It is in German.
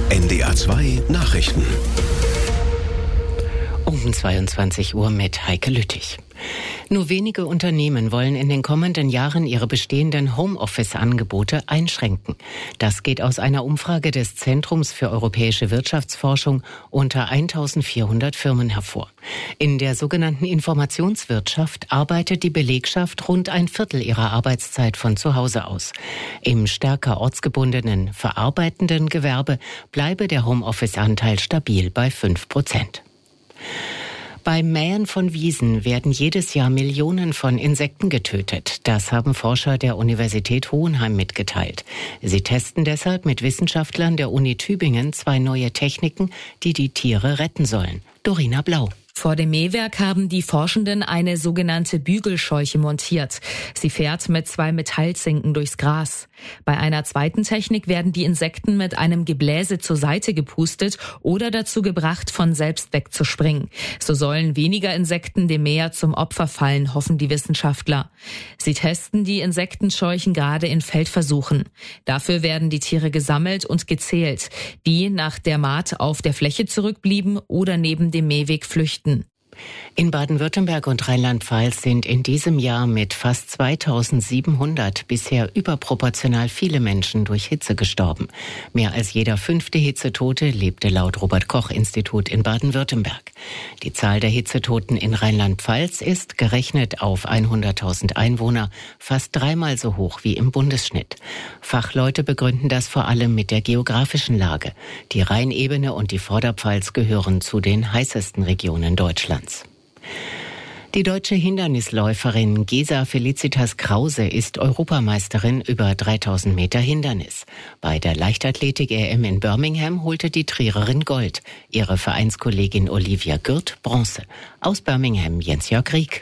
NDR 2 Nachrichten. Um 22 Uhr mit Heike Lüttich. Nur wenige Unternehmen wollen in den kommenden Jahren ihre bestehenden Homeoffice-Angebote einschränken. Das geht aus einer Umfrage des Zentrums für europäische Wirtschaftsforschung unter 1400 Firmen hervor. In der sogenannten Informationswirtschaft arbeitet die Belegschaft rund ein Viertel ihrer Arbeitszeit von zu Hause aus. Im stärker ortsgebundenen, verarbeitenden Gewerbe bleibe der Homeoffice-Anteil stabil bei 5%. Beim Mähen von Wiesen werden jedes Jahr Millionen von Insekten getötet. Das haben Forscher der Universität Hohenheim mitgeteilt. Sie testen deshalb mit Wissenschaftlern der Uni Tübingen 2 neue Techniken, die die Tiere retten sollen. Dorina Blau. Vor dem Mähwerk haben die Forschenden eine sogenannte Bügelscheuche montiert. Sie fährt mit 2 Metallzinken durchs Gras. Bei einer zweiten Technik werden die Insekten mit einem Gebläse zur Seite gepustet oder dazu gebracht, von selbst wegzuspringen. So sollen weniger Insekten dem Mäher zum Opfer fallen, hoffen die Wissenschaftler. Sie testen die Insektenscheuchen gerade in Feldversuchen. Dafür werden die Tiere gesammelt und gezählt, die nach der Mahd auf der Fläche zurückblieben oder neben dem Mähweg flüchten. In Baden-Württemberg und Rheinland-Pfalz sind in diesem Jahr mit fast 2700 bisher überproportional viele Menschen durch Hitze gestorben. Mehr als jeder 5. Hitzetote lebte laut Robert-Koch-Institut in Baden-Württemberg. Die Zahl der Hitzetoten in Rheinland-Pfalz ist, gerechnet auf 100.000 Einwohner, fast 3-mal so hoch wie im Bundesschnitt. Fachleute begründen das vor allem mit der geografischen Lage. Die Rheinebene und die Vorderpfalz gehören zu den heißesten Regionen Deutschlands. Die deutsche Hindernisläuferin Gesa Felicitas Krause ist Europameisterin über 3000 Meter Hindernis. Bei der Leichtathletik-EM in Birmingham holte die Triererin Gold. Ihre Vereinskollegin Olivia Gürt Bronze. Aus Birmingham Jens-Jörg Rieck.